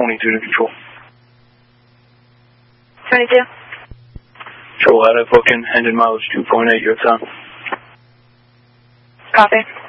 22 to control. 22. Control out of booking, engine mileage 2.8, your time. Copy.